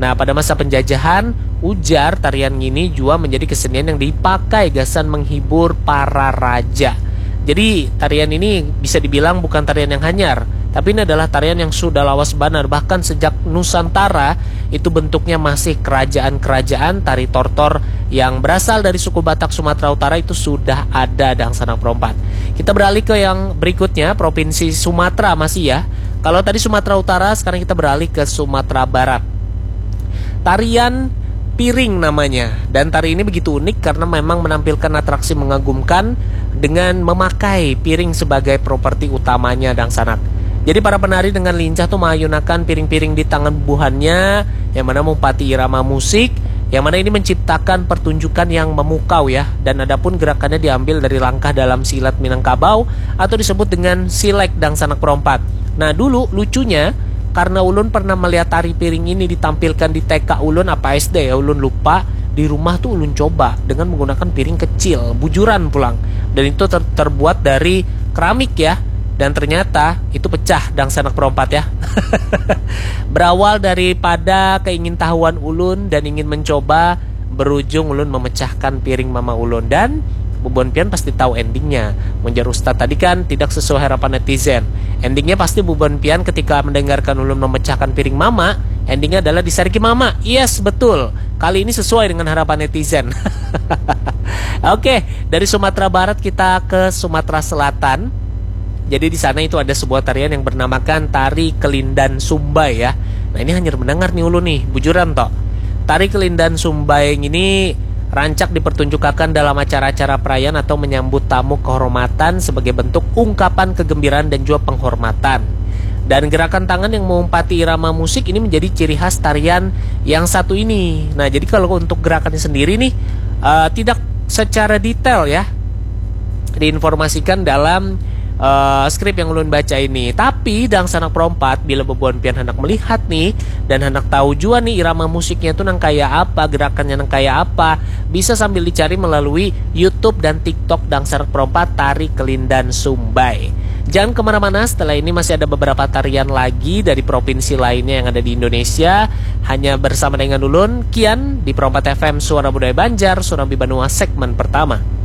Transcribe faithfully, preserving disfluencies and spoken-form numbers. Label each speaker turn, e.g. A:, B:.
A: Nah, pada masa penjajahan, ujar tarian ini juga menjadi kesenian yang dipakai gasan menghibur para raja. Jadi tarian ini bisa dibilang bukan tarian yang hanyar, tapi ini adalah tarian yang sudah lawas banar. Bahkan sejak Nusantara itu bentuknya masih kerajaan-kerajaan. Tari tortor yang berasal dari suku Batak Sumatera Utara itu sudah ada Dangsana Perompat. Kita beralih ke yang berikutnya, Provinsi Sumatera masih ya. Kalau tadi Sumatera Utara, sekarang kita beralih ke Sumatera Barat. Tarian piring namanya. Dan tari ini begitu unik karena memang menampilkan atraksi mengagumkan dengan memakai piring sebagai properti utamanya Dangsanak. Jadi para penari dengan lincah tuh mengayunkan piring-piring di tangan bubuhannya, yang mana mempati irama musik, yang mana ini menciptakan pertunjukan yang memukau ya. Dan adapun gerakannya diambil dari langkah dalam silat Minangkabau atau disebut dengan silek Dangsanak Perompat. Nah dulu lucunya, karena ulun pernah melihat tari piring ini ditampilkan di T K ulun apa S D ya, ulun lupa. Di rumah tuh ulun coba dengan menggunakan piring kecil, bujuran pulang. Dan itu ter terbuat dari keramik ya. Dan ternyata itu pecah Dangsanak Perompat ya. Berawal daripada keingintahuan ulun dan ingin mencoba, berujung ulun memecahkan piring mama ulun. Dan Bubon Pian pasti tahu endingnya. Menjar Ustadz tadi kan tidak sesuai harapan netizen. Endingnya pasti Bubon Pian ketika mendengarkan ulun memecahkan piring mama, endingnya adalah disariki mama. Yes, betul. Kali ini sesuai dengan harapan netizen. Oke, dari Sumatera Barat kita ke Sumatera Selatan. Jadi di sana itu ada sebuah tarian yang bernamakan Tari Kelindan Sumbai ya. Nah ini hanya mendengar nih ulun nih, bujuran toh. Tari Kelindan Sumbai ini rancak dipertunjukkan dalam acara-acara perayaan atau menyambut tamu kehormatan sebagai bentuk ungkapan kegembiraan dan juga penghormatan. Dan gerakan tangan yang mengumpati irama musik ini menjadi ciri khas tarian yang satu ini. Nah jadi kalau untuk gerakannya sendiri nih uh, tidak secara detail ya diinformasikan dalam Uh, skrip yang ulun baca ini. Tapi Dangsanak Perompat bila Bubon Pian hendak melihat nih dan hendak tahu juga nih irama musiknya itu nang kayak apa, gerakannya nang kayak apa, bisa sambil dicari melalui YouTube dan TikTok Dangsanak Perompat Tari Kelindan Sumbai. Jangan kemana-mana, setelah ini masih ada beberapa tarian lagi dari provinsi lainnya yang ada di Indonesia. Hanya bersama dengan ulun Kian di Perompat F M Suara Budaya Banjar, Surambi Banua segmen pertama.